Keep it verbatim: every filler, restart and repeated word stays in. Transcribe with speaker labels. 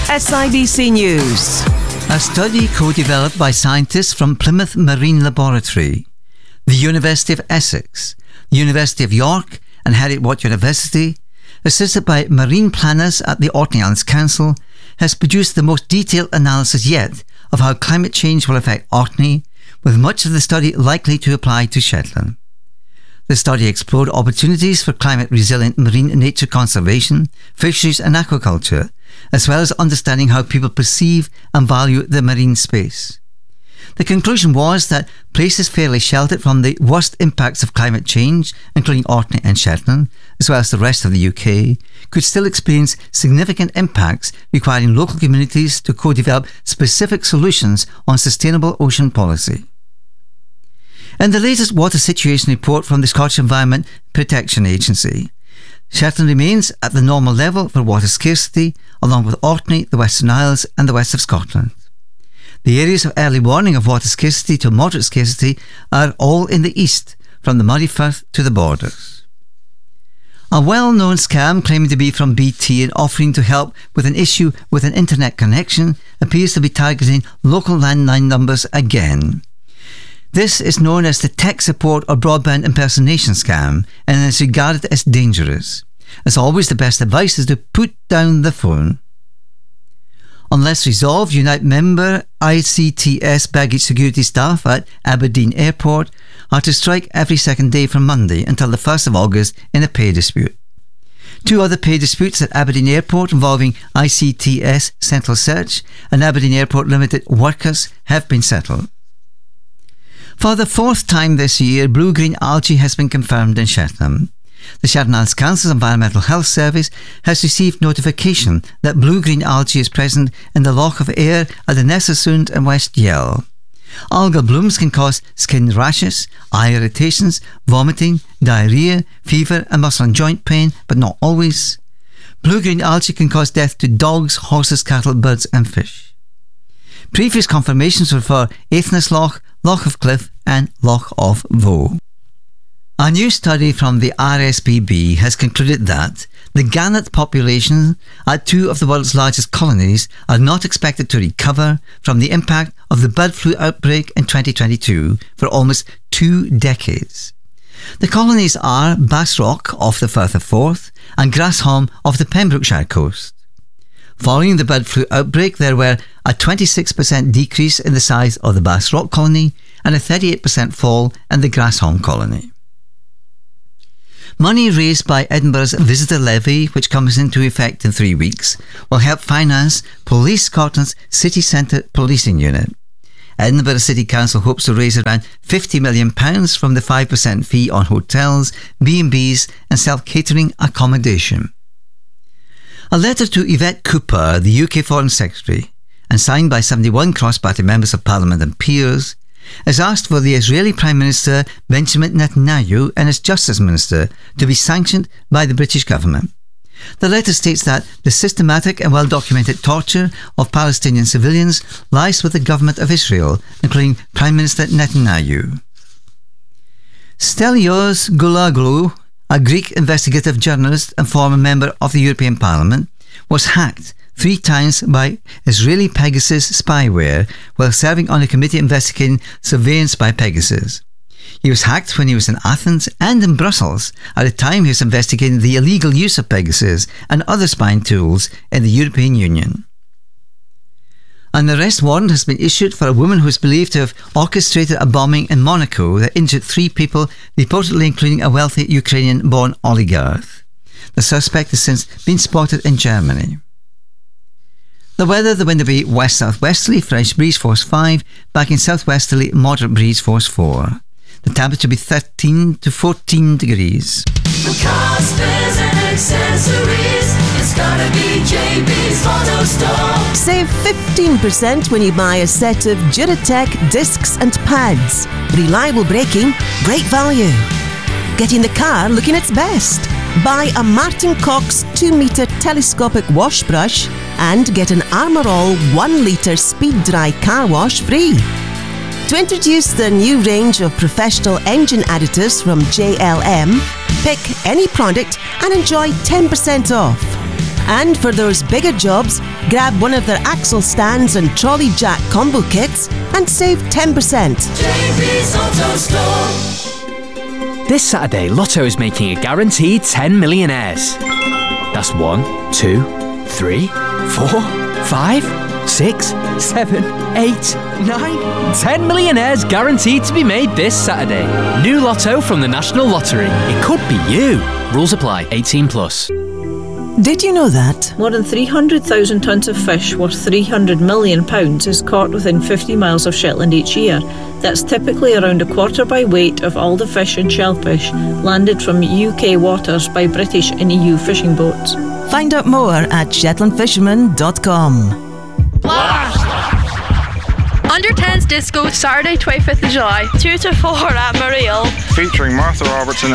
Speaker 1: S I B C News.
Speaker 2: A study co-developed by scientists from Plymouth Marine Laboratory, the University of Essex, the University of York and Heriot-Watt University, assisted by marine planners at the Orkney Islands Council, has produced the most detailed analysis yet of how climate change will affect Orkney, with much of the study likely to apply to Shetland. The study explored opportunities for climate-resilient marine nature conservation, fisheries and aquaculture, as well as understanding how people perceive and value the marine space. The conclusion was that places fairly sheltered from the worst impacts of climate change, including Orkney and Shetland, as well as the rest of the U K, could still experience significant impacts requiring local communities to co-develop specific solutions on sustainable ocean policy. In the latest water situation report from the Scottish Environment Protection Agency, Shetland remains at the normal level for water scarcity, along with Orkney, the Western Isles and the west of Scotland. The areas of early warning of water scarcity to moderate scarcity are all in the east, from the Moray Firth to the borders. A well-known scam claiming to be from B T and offering to help with an issue with an internet connection appears to be targeting local landline numbers again. This is known as the tech support or broadband impersonation scam and is regarded as dangerous. As always, the best advice is to put down the phone. Unless resolved, Unite member I C T S baggage security staff at Aberdeen Airport are to strike every second day from Monday until the first of August in a pay dispute. Two other pay disputes at Aberdeen Airport involving I C T S Central Search and Aberdeen Airport Limited workers have been settled. For the fourth time this year, blue-green algae has been confirmed in Shetland. The Shetland Islands Council's Environmental Health Service has received notification that blue-green algae is present in the Loch of Ayr at the Nessasund and West Yell. Algal blooms can cause skin rashes, eye irritations, vomiting, diarrhea, fever and muscle and joint pain, but not always. Blue-green algae can cause death to dogs, horses, cattle, birds and fish. Previous confirmations were for Athnas Loch, Loch of Cliff and Loch of Voe. A new study from the R S P B has concluded that the gannet population at two of the world's largest colonies are not expected to recover from the impact of the bird flu outbreak in twenty twenty-two for almost two decades. The colonies are Bass Rock off the Firth of Forth and Grasholm off the Pembrokeshire coast. Following the bird flu outbreak, there were a twenty-six percent decrease in the size of the Bass Rock colony and a thirty-eight percent fall in the Grasholm colony. Money raised by Edinburgh's visitor levy, which comes into effect in three weeks, will help finance Police Scotland's city centre policing unit. Edinburgh City Council hopes to raise around fifty million pounds from the five percent fee on hotels, B and B's and self-catering accommodation. A letter to Yvette Cooper, the U K Foreign Secretary, and signed by seventy-one cross-party members of Parliament and peers, has asked for the Israeli Prime Minister Benjamin Netanyahu and his Justice Minister to be sanctioned by the British government. The letter states that the systematic and well-documented torture of Palestinian civilians lies with the government of Israel, including Prime Minister Netanyahu. Stelios Gouloglou, a Greek investigative journalist and former member of the European Parliament, was hacked three times by Israeli Pegasus spyware while serving on a committee investigating surveillance by Pegasus. He was hacked when he was in Athens and in Brussels at the time he was investigating the illegal use of Pegasus and other spying tools in the European Union. An arrest warrant has been issued for a woman who is believed to have orchestrated a bombing in Monaco that injured three people, reportedly including a wealthy Ukrainian-born oligarch. The suspect has since been spotted in Germany. The weather, the wind will be west-southwesterly, fresh breeze force five, back in southwesterly, moderate breeze force four. The temperature will be thirteen to fourteen degrees.
Speaker 3: For cars, spares and accessories, it's gotta be J B's Auto Store.
Speaker 1: Save fifteen percent when you buy a set of Duratec discs and pads. Reliable braking, great value. Getting the car looking its best. Buy a Martin Cox two metre telescopic wash brush and get an Armour All one litre speed dry car wash free. To introduce the new range of professional engine additives from J L M, pick any product and enjoy ten percent off. And for those bigger jobs, grab one of their axle stands and trolley jack combo kits and save ten percent.
Speaker 3: J B's Auto Store.
Speaker 4: This Saturday, Lotto is making a guaranteed ten millionaires. That's one, two, three, four, five, six, seven, eight, nine, ten millionaires guaranteed to be made this Saturday. New Lotto from the National Lottery. It could be you. Rules apply. eighteen plus.
Speaker 1: Did you know that?
Speaker 5: More than three hundred thousand tonnes of fish worth three hundred million pounds is caught within fifty miles of Shetland each year. That's typically around a quarter by weight of all the fish and shellfish landed from U K waters by British and E U fishing boats.
Speaker 1: Find out more at shetland fisherman dot com.
Speaker 6: Under tens Disco, Saturday twenty-fifth of July, two to four at Mariel.
Speaker 7: Featuring Martha Robertson